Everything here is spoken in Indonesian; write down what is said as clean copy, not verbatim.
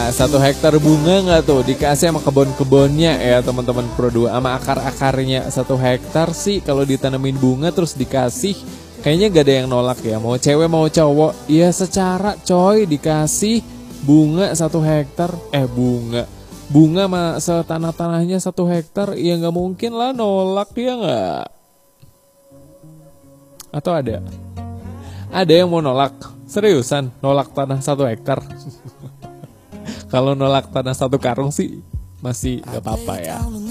1 hektar bunga nggak tuh dikasih sama kebun-kebunnya ya teman-teman Pro 2, sama akar-akarnya 1 hektar sih kalau ditanemin bunga terus dikasih, kayaknya gak ada yang nolak ya, mau cewek mau cowok ya secara coy dikasih bunga 1 hektar, bunga sama setanah-tanahnya 1 hektar ya nggak mungkin lah nolak ya nggak? Atau ada yang mau nolak? Seriusan nolak tanah 1 hektar? Kalau nolak tanah 1 karung sih masih gak apa-apa ya.